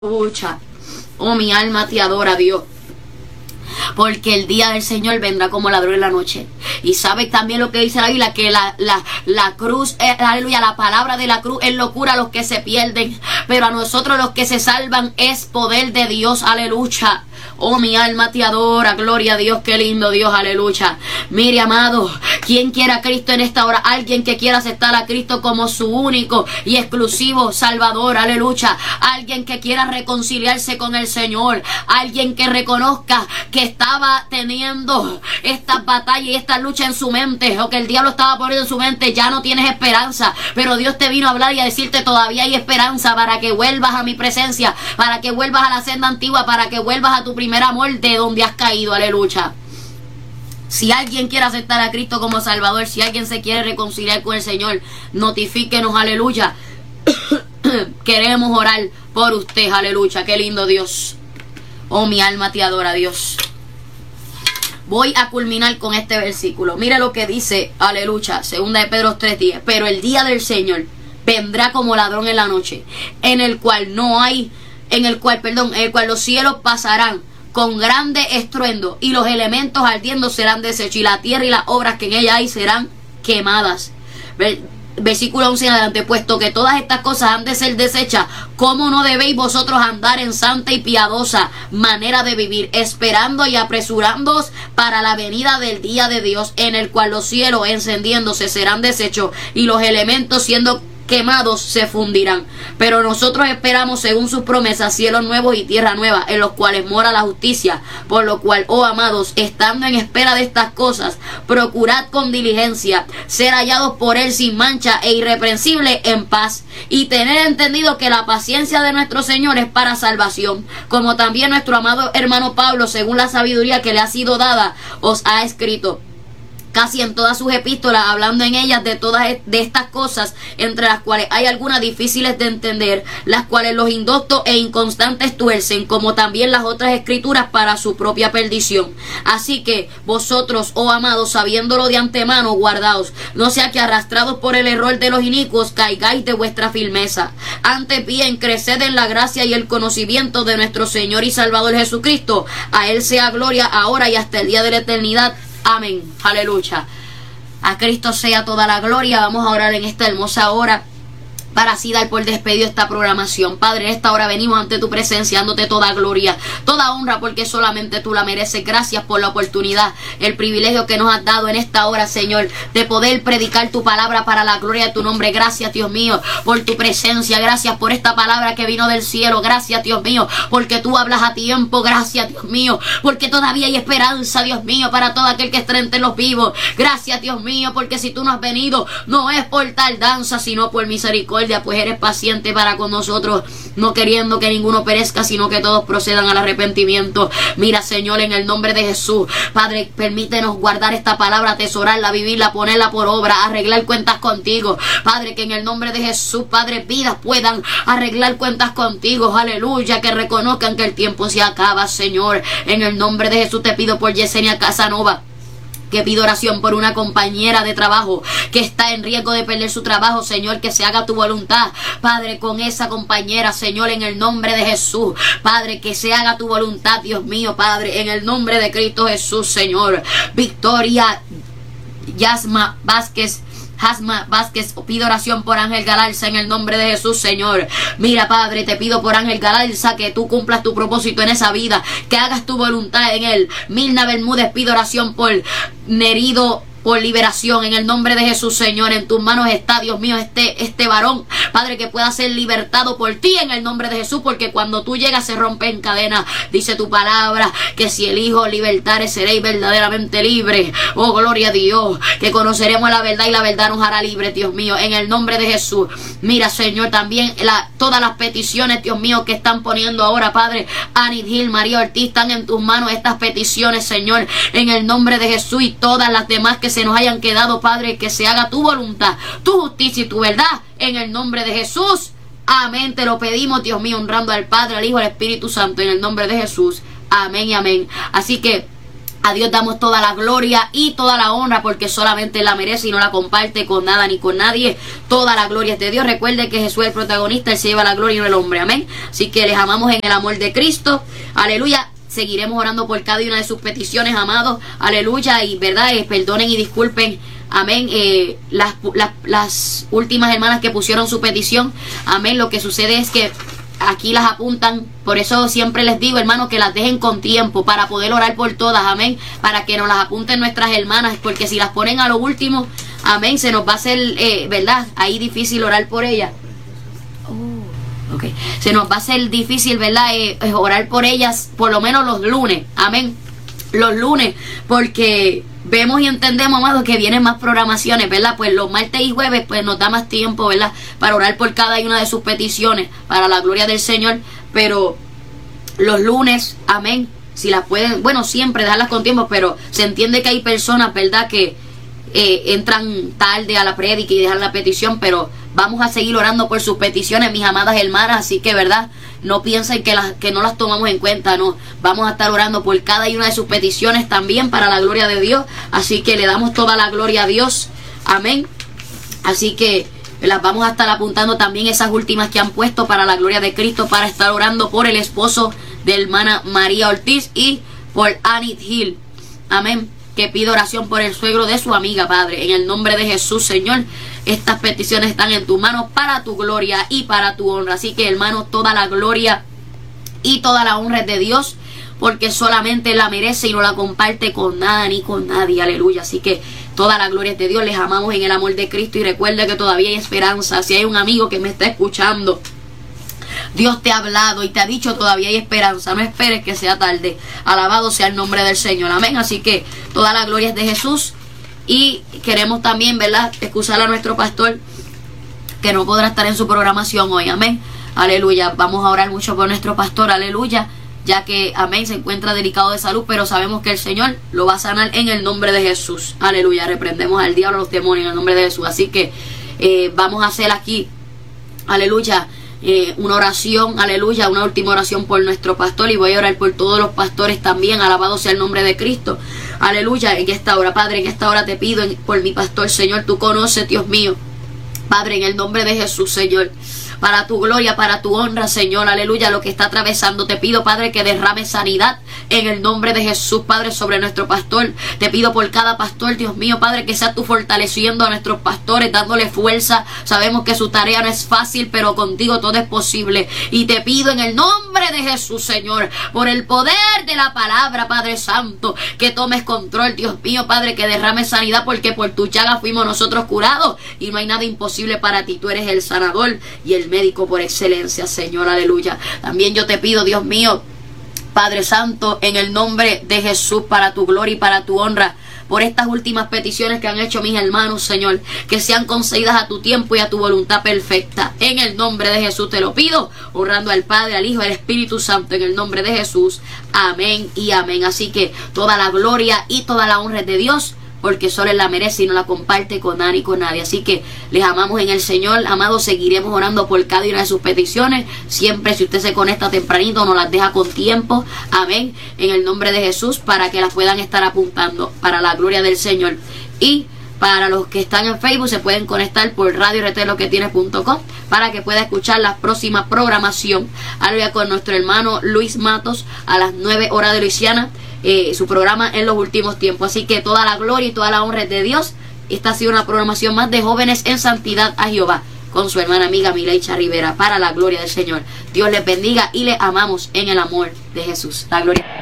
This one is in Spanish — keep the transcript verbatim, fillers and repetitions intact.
Aleluya. Oh, mi alma te adora, Dios. Porque el día del Señor vendrá como ladrón en la noche. Y sabes también lo que dice la Biblia, que la, la, la cruz, eh, aleluya, la palabra de la cruz es locura a los que se pierden, pero a nosotros los que se salvan es poder de Dios, aleluya. Oh, mi alma te adora, gloria a Dios, qué lindo Dios, aleluya. Mire, amado, ¿quién quiera a Cristo en esta hora? Alguien que quiera aceptar a Cristo como su único y exclusivo Salvador, aleluya. Alguien que quiera reconciliarse con el Señor. Alguien que reconozca que estaba teniendo esta batalla y esta lucha en su mente, o que el diablo estaba poniendo en su mente. Ya no tienes esperanza, pero Dios te vino a hablar y a decirte: todavía hay esperanza para que vuelvas a mi presencia, para que vuelvas a la senda antigua, para que vuelvas a tu primer amor de donde has caído, aleluya. Si alguien quiere aceptar a Cristo como Salvador, si alguien se quiere reconciliar con el Señor, notifíquenos, aleluya. Queremos orar por usted, aleluya. Qué lindo Dios. Oh, mi alma te adora, Dios. Voy a culminar con este versículo. Mira lo que dice, aleluya, segunda de Pedro tres diez. Pero el día del Señor vendrá como ladrón en la noche, en el cual no hay, en el cual, perdón, en el cual los cielos pasarán con grande estruendo, y los elementos ardiendo serán deshechos, y la tierra y las obras que en ella hay serán quemadas. Versículo once en adelante: puesto que todas estas cosas han de ser deshechas, ¿cómo no debéis vosotros andar en santa y piadosa manera de vivir, esperando y apresurándoos para la venida del día de Dios, en el cual los cielos encendiéndose serán deshechos, y los elementos siendo quemados se fundirán? Pero nosotros esperamos, según sus promesas, cielos nuevos y tierra nueva, en los cuales mora la justicia. Por lo cual, oh amados, estando en espera de estas cosas, procurad con diligencia ser hallados por él sin mancha e irreprensible en paz, y tener entendido que la paciencia de nuestro Señor es para salvación, como también nuestro amado hermano Pablo, según la sabiduría que le ha sido dada, os ha escrito casi en todas sus epístolas, hablando en ellas de todas de estas cosas, entre las cuales hay algunas difíciles de entender, las cuales los indoctos e inconstantes tuercen, como también las otras escrituras, para su propia perdición. Así que vosotros, oh amados, sabiéndolo de antemano, guardaos, no sea que arrastrados por el error de los inicuos caigáis de vuestra firmeza. Antes bien, creced en la gracia y el conocimiento de nuestro Señor y Salvador Jesucristo. A él sea gloria ahora y hasta el día de la eternidad. Amén, aleluya. A Cristo sea toda la gloria. Vamos a orar en esta hermosa hora, para así dar por despedido esta programación. Padre, en esta hora venimos ante tu presencia, dándote toda gloria, toda honra, porque solamente tú la mereces. Gracias por la oportunidad, el privilegio que nos has dado en esta hora, Señor, de poder predicar tu palabra para la gloria de tu nombre. Gracias, Dios mío, por tu presencia. Gracias por esta palabra que vino del cielo. Gracias, Dios mío, porque tú hablas a tiempo. Gracias, Dios mío, porque todavía hay esperanza, Dios mío, para todo aquel que esté entre los vivos. Gracias, Dios mío, porque si tú no has venido, no es por tardanza, sino por misericordia, pues eres paciente para con nosotros, no queriendo que ninguno perezca, sino que todos procedan al arrepentimiento. Mira, Señor, en el nombre de Jesús, Padre, permítenos guardar esta palabra, atesorarla, vivirla, ponerla por obra, arreglar cuentas contigo. Padre, que en el nombre de Jesús, Padre, vidas puedan arreglar cuentas contigo. Aleluya, que reconozcan que el tiempo se acaba, Señor. En el nombre de Jesús te pido por Yesenia Casanova, que pido oración por una compañera de trabajo que está en riesgo de perder su trabajo, Señor, que se haga tu voluntad, Padre, con esa compañera, Señor, en el nombre de Jesús. Padre, que se haga tu voluntad, Dios mío, Padre, en el nombre de Cristo Jesús, Señor. Victoria Yasma Vázquez Hasma Vázquez, pido oración por Ángel Galarza en el nombre de Jesús, Señor. Mira, Padre, te pido por Ángel Galarza que tú cumplas tu propósito en esa vida, que hagas tu voluntad en él. Milna Bermúdez, pido oración por Nerido, por liberación en el nombre de Jesús, Señor. En tus manos está, Dios mío, este, este varón, Padre, que pueda ser libertado por ti en el nombre de Jesús, porque cuando tú llegas se rompen cadenas. Dice tu palabra que si el Hijo libertare seréis verdaderamente libres. Oh, gloria a Dios, que conoceremos la verdad y la verdad nos hará libres, Dios mío, en el nombre de Jesús. Mira, Señor, también la, todas las peticiones, Dios mío, que están poniendo ahora, Padre, Anit Gil, María Ortiz, están en tus manos estas peticiones, Señor, en el nombre de Jesús, y todas las demás que se nos hayan quedado, Padre, que se haga tu voluntad, tu justicia y tu verdad, en el nombre de Jesús. Amén, te lo pedimos, Dios mío, honrando al Padre, al Hijo, al Espíritu Santo, en el nombre de Jesús. Amén y amén. Así que A Dios damos toda la gloria y toda la honra, porque solamente la merece y no la comparte con nada ni con nadie. Toda la gloria es de Dios. Recuerde que Jesús es el protagonista, Él se lleva la gloria y no el hombre. Amén. Así que les amamos en el amor de Cristo. Aleluya. Seguiremos orando por cada una de sus peticiones, amados. Aleluya. Y verdad, eh, perdonen y disculpen. Amén. Eh, las, las, las últimas hermanas que pusieron su petición. Amén. Lo que sucede es que aquí las apuntan, por eso siempre les digo, hermanos, que las dejen con tiempo para poder orar por todas, amén, para que nos las apunten nuestras hermanas, porque si las ponen a lo último, amén, se nos va a hacer, eh, ¿verdad? Ahí difícil orar por ellas. Oh, ok. Se nos va a hacer difícil, ¿verdad? Eh, orar por ellas, por lo menos los lunes, amén, los lunes, porque vemos y entendemos, amados, que vienen más programaciones, ¿verdad? Pues los martes y jueves pues nos da más tiempo, ¿verdad? Para orar por cada una de sus peticiones, para la gloria del Señor. Pero los lunes, amén, si las pueden, bueno, siempre dejarlas con tiempo, pero se entiende que hay personas, ¿verdad? Que eh, entran tarde a la prédica y dejan la petición, pero vamos a seguir orando por sus peticiones, mis amadas hermanas, así que, ¿verdad? No piensen que, las, que no las tomamos en cuenta, no. Vamos a estar orando por cada una de sus peticiones también para la gloria de Dios. Así que le damos toda la gloria a Dios. Amén. Así que las vamos a estar apuntando también esas últimas que han puesto para la gloria de Cristo, para estar orando por el esposo de hermana María Ortiz y por Anit Hill. Amén. Que pido oración por el suegro de su amiga, Padre. En el nombre de Jesús, Señor, estas peticiones están en tus manos para tu gloria y para tu honra. Así que, hermano, toda la gloria y toda la honra es de Dios, porque solamente la merece y no la comparte con nada ni con nadie. Aleluya. Así que toda la gloria es de Dios. Les amamos en el amor de Cristo y recuerde que todavía hay esperanza. Si hay un amigo que me está escuchando, Dios te ha hablado y te ha dicho todavía hay esperanza. No esperes que sea tarde. Alabado sea el nombre del Señor. Amén. Así que toda la gloria es de Jesús. Y queremos también, ¿verdad?, excusar a nuestro pastor que no podrá estar en su programación hoy. Amén. Aleluya. Vamos a orar mucho por nuestro pastor. Aleluya. Ya que, amén, se encuentra delicado de salud, pero sabemos que el Señor lo va a sanar en el nombre de Jesús. Aleluya. Reprendemos al diablo, a los demonios en el nombre de Jesús. Así que eh, vamos a hacer aquí, aleluya, Eh, una oración, aleluya, una última oración por nuestro pastor, y voy a orar por todos los pastores también. Alabado sea el nombre de Cristo, aleluya. En esta hora, Padre, en esta hora te pido por mi pastor, Señor, tú conoces, Dios mío, Padre, en el nombre de Jesús, Señor, para tu gloria, para tu honra, Señor, aleluya, lo que está atravesando, te pido, Padre, que derrame sanidad en el nombre de Jesús, Padre, sobre nuestro pastor. Te pido por cada pastor, Dios mío, Padre, que seas tú fortaleciendo a nuestros pastores, dándole fuerza. Sabemos que su tarea no es fácil, pero contigo todo es posible. Y te pido en el nombre de Jesús, Señor, por el poder de la palabra, Padre Santo, que tomes control, Dios mío, Padre, que derrame sanidad, porque por tu llaga fuimos nosotros curados y no hay nada imposible para ti. Tú eres el sanador y el médico por excelencia, Señor, aleluya. También yo te pido, Dios mío, Padre Santo, en el nombre de Jesús, para tu gloria y para tu honra, por estas últimas peticiones que han hecho mis hermanos, Señor, que sean concedidas a tu tiempo y a tu voluntad perfecta. En el nombre de Jesús te lo pido, honrando al Padre, al Hijo, al Espíritu Santo, en el nombre de Jesús. Amén y amén. Así que toda la gloria y toda la honra es de Dios, porque solo Él la merece y no la comparte con nadie ni con nadie. Así que les amamos en el Señor, amados. Seguiremos orando por cada una de sus peticiones. Siempre, si usted se conecta tempranito, nos las deja con tiempo. Amén. En el nombre de Jesús, para que las puedan estar apuntando para la gloria del Señor. Y para los que están en Facebook, se pueden conectar por radio r t lo que tiene punto com para que pueda escuchar la próxima programación. Aleluya, con nuestro hermano Luis Matos a las nueve horas de Luisiana. Eh, su programa en los últimos tiempos. Así que toda la gloria y toda la honra es de Dios. Esta ha sido una programación más de Jóvenes en Santidad a Jehová, con su hermana amiga Mileicha Rivera, para la gloria del Señor. Dios les bendiga y les amamos en el amor de Jesús. La gloria.